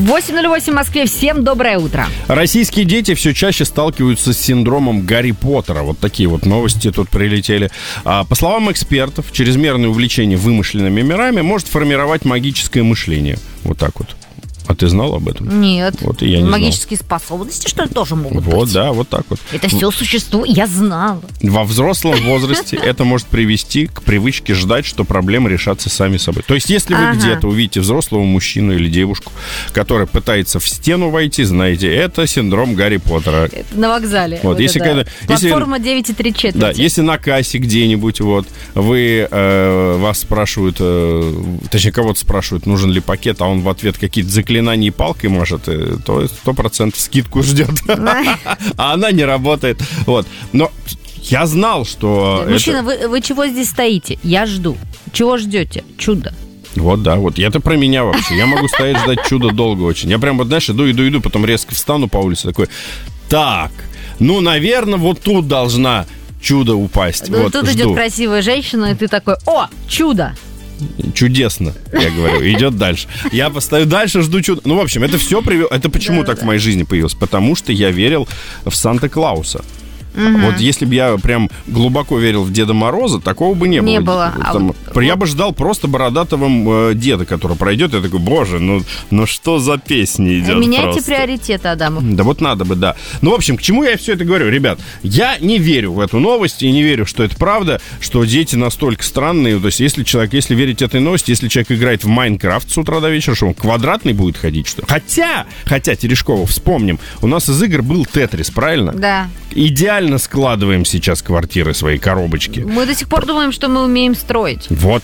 8:08 в Москве. Всем доброе утро. Российские дети все чаще сталкиваются с синдромом Гарри Поттера. Вот такие вот новости тут прилетели. По словам экспертов, чрезмерное увлечение вымышленными мирами может формировать магическое мышление. Вот так вот. А ты знал об этом? Нет. Вот и я не Магические способности, что ли, тоже могут быть? Вот, да, вот так вот. Это все существует, я знала. Во взрослом возрасте это может привести к привычке ждать, что проблемы решатся сами собой. То есть, если вы где-то увидите взрослого мужчину или девушку, который пытается в стену войти, знаете, это синдром Гарри Поттера. Это на вокзале. Вот, если платформа 9,3. Да, если на кассе где-нибудь вот вас спрашивают, точнее, кого-то спрашивают, нужен ли пакет, а он в ответ какие-то заклинания и палкой может, то 100% скидку ждет. А она не работает. Вот. Но я знал, что... Мужчина, вы чего здесь стоите? Я жду. Чего ждете? Чудо. Вот, да, вот. Это про меня вообще. Я могу стоять ждать чудо долго очень. Я прям, вот, знаешь, иду, потом резко встану по улице, такой, так, наверное, вот тут должна чудо упасть. Вот, тут жду. идет красивая женщина, и ты такой, о, чудо! Чудесно, я говорю, идет дальше. Я постою дальше, жду чудо. В общем, это все привело. Это почему так в моей жизни появилось? Потому что я верил в Санта-Клауса. Вот если бы я прям глубоко верил в Деда Мороза, такого бы не было. Не было. Я бы ждал просто бородатого деда, который пройдет. Я такой, боже, ну что за песня идет? Меняйте просто приоритеты, Адамов. Да вот надо бы, да. В общем, к чему я все это говорю? Ребят, я не верю в эту новость и не верю, что это правда, что дети настолько странные. То есть если верить этой новости, если человек играет в Майнкрафт с утра до вечера, что он квадратный будет ходить, что ли? Хотя, Терешкова, вспомним, у нас из игр был Тетрис, правильно? Да. Идеально складываем сейчас квартиры, свои коробочки. Мы до сих пор думаем, что мы умеем строить. Вот.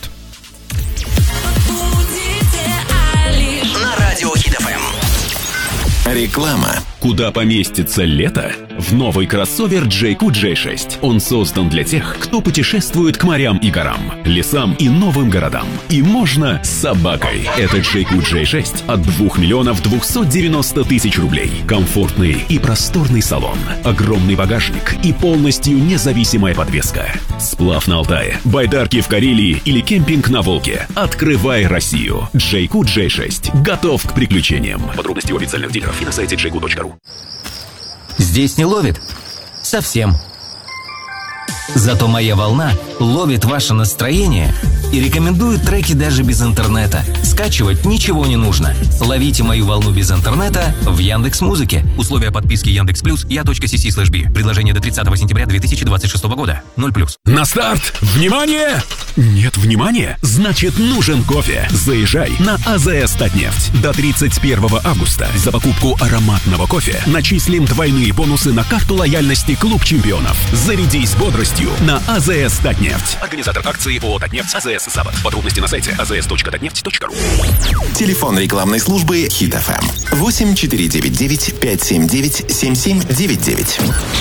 На радио Хит FM. Реклама. Куда поместится лето? В новый кроссовер JQ J6. Он создан для тех, кто путешествует к морям и горам, лесам и новым городам. И можно с собакой. Это JQ J6 от 2 290 000 рублей. Комфортный и просторный салон, огромный багажник и полностью независимая подвеска. Сплав на Алтае, байдарки в Карелии или кемпинг на Волге. Открывай Россию. JQ J6 готов к приключениям. Подробности у официальных дилеров и на сайте jq.ru. Здесь не ловит? Совсем. Зато «Моя волна» ловит ваше настроение и рекомендует треки даже без интернета. Скачивать ничего не нужно. Ловите «Мою волну» без интернета в Яндекс.Музыке. Условия подписки Яндекс.Плюс я.cc/b. Предложение до 30 сентября 2026 года. 0+. На старт! Внимание! Нет внимания? Значит, нужен кофе. Заезжай на АЗС «Татнефть». До 31 августа за покупку ароматного кофе начислим двойные бонусы на карту лояльности «Клуб чемпионов». Зарядись бодростью на АЗС «Татнефть». Организатор акции ООО «Татнефть» АЗС «Запад». Подробности на сайте azs.tatneft.ru. Телефон рекламной службы Хит FM 8499 579 7799.